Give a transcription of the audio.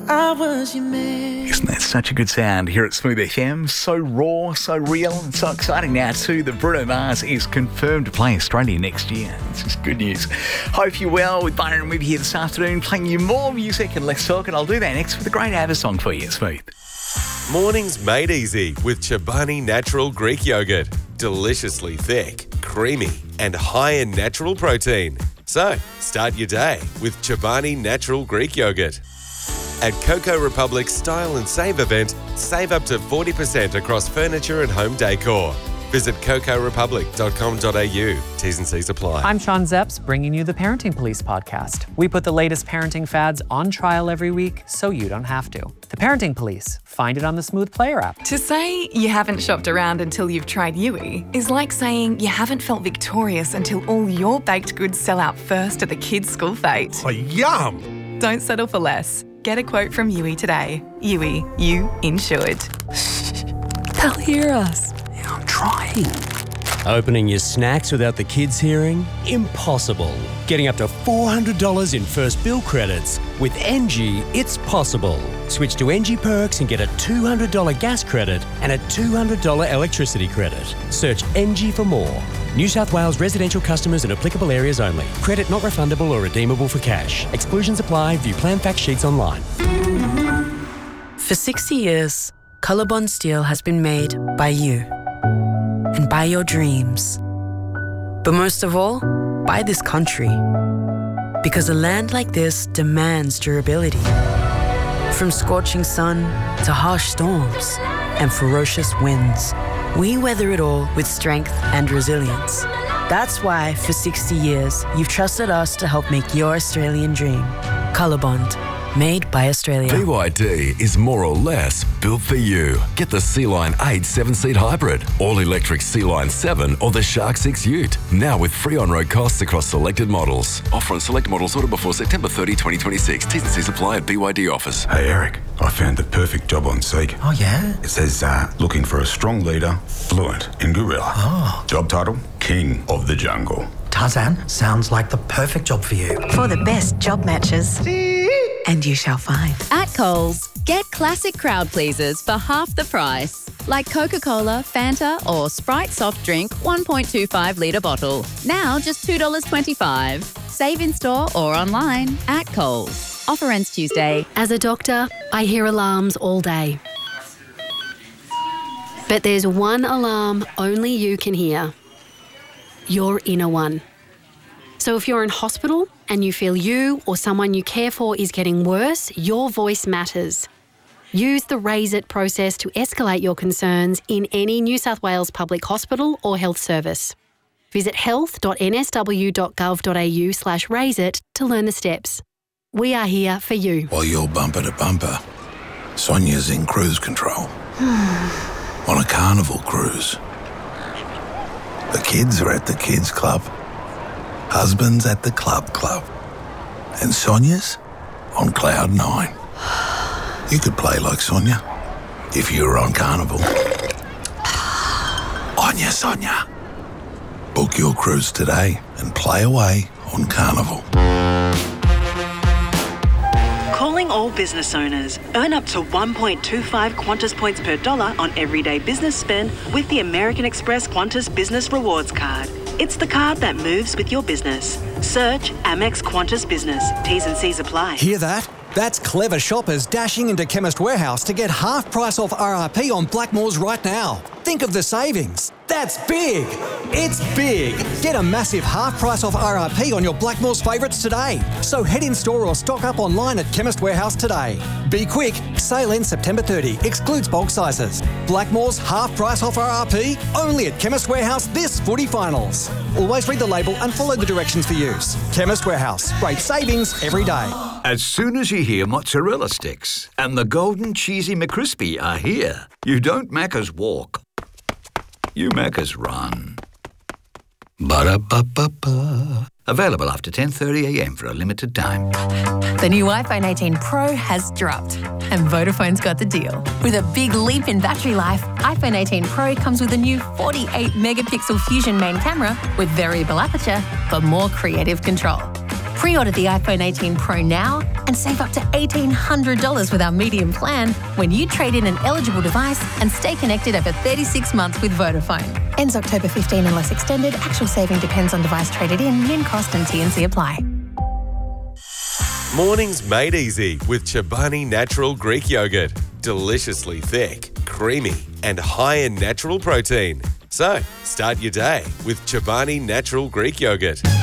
I was your man. Isn't that such a good sound here at Smooth FM? So raw, so real, and so exciting now too that Bruno Mars is confirmed to play Australia next year. This is good news. Hope you're well with Byron and Ruby here this afternoon, playing you more music and less talk, and I'll do that next with a great ABBA song for you, Smooth. Mornings made easy with Chobani Natural Greek Yogurt. Deliciously thick, creamy, and high in natural protein. So, start your day with Chobani Natural Greek Yogurt. At Coco Republic's Style and Save event, save up to 40% across furniture and home decor. Visit cocorepublic.com.au. T's and C's apply. I'm Sean Zepps, bringing you the Parenting Police podcast. We put the latest parenting fads on trial every week so you don't have to. The Parenting Police. Find it on the Smooth Player app. To say you haven't shopped around until you've tried Yui is like saying you haven't felt victorious until all your baked goods sell out first at the kids' school fete. Oh, yum! Don't settle for less. Get a quote from Yui today. Yui, you insured. They'll hear us. I'm trying. Opening your snacks without the kids hearing? Impossible. Getting up to $400 in first bill credits. With NG, it's possible. Switch to NG Perks and get a $200 gas credit and a $200 electricity credit. Search NG for more. New South Wales residential customers in applicable areas only. Credit not refundable or redeemable for cash. Exclusions apply. View plan fact sheets online. For 60 years, Colorbond Steel has been made by you. And by your dreams. But most of all, by this country. Because a land like this demands durability. From scorching sun to harsh storms and ferocious winds, we weather it all with strength and resilience. That's why, for 60 years, you've trusted us to help make your Australian dream. Colorbond. Made by Australia. BYD is more or less built for you. Get the Sea-Line 8 7-seat hybrid, all-electric Sea-Line 7 or the Shark 6 Ute. Now with free on-road costs across selected models. Offer on select models ordered before September 30, 2026. T's and C's apply at BYD office. Hey Eric, I found the perfect job on Seek. Oh yeah? It says looking for a strong leader, fluent in gorilla. Oh. Job title, King of the Jungle. Tarzan, sounds like the perfect job for you. For the best job matches. And you shall find. At Coles, get classic crowd pleasers for half the price. Like Coca-Cola, Fanta or Sprite soft drink 1.25 litre bottle. Now just $2.25. Save in store or online at Coles. Offer ends Tuesday. As a doctor, I hear alarms all day. But there's one alarm only you can hear. Your inner one. So if you're in hospital and you feel you or someone you care for is getting worse, your voice matters. Use the Raise It process to escalate your concerns in any New South Wales public hospital or health service. Visit health.nsw.gov.au/raiseit to learn the steps. We are here for you. While you're bumper to bumper, Sonia's in cruise control. On a carnival cruise. The kids are at the kids club. Husband's at the club. And Sonia's on cloud 9. You could play like Sonia if you were on Carnival. Onya, Sonia. Book your cruise today and play away on Carnival. Calling all business owners. Earn up to 1.25 Qantas points per dollar on everyday business spend with the American Express Qantas Business Rewards Card. It's the card that moves with your business. Search Amex Qantas Business. T's and C's apply. Hear that? That's clever shoppers dashing into Chemist Warehouse to get half price off RRP on Blackmores right now. Think of the savings. That's big. It's big. Get a massive half price off RRP on your Blackmores favourites today. So head in store or stock up online at Chemist Warehouse today. Be quick. Sale ends September 30. Excludes bulk sizes. Blackmores half price off RRP only at Chemist Warehouse this footy finals. Always read the label and follow the directions for use. Chemist Warehouse. Great savings every day. As soon as you hear mozzarella sticks and the golden cheesy McCrispy are here, you don't Macca's walk. You Macca's run. Ba-da-ba-ba-ba. Available after 10:30am for a limited time. The new iPhone 18 Pro has dropped, and Vodafone's got the deal. With a big leap in battery life, iPhone 18 Pro comes with a new 48-megapixel Fusion main camera with variable aperture for more creative control. Pre-order the iPhone 18 Pro now and save up to $1,800 with our medium plan when you trade in an eligible device and stay connected over 36 months with Vodafone. Ends October 15 unless extended. Actual saving depends on device traded in. Min cost and T&C apply. Mornings made easy with Chobani Natural Greek Yogurt. Deliciously thick, creamy, and high in natural protein. So, start your day with Chobani Natural Greek Yogurt.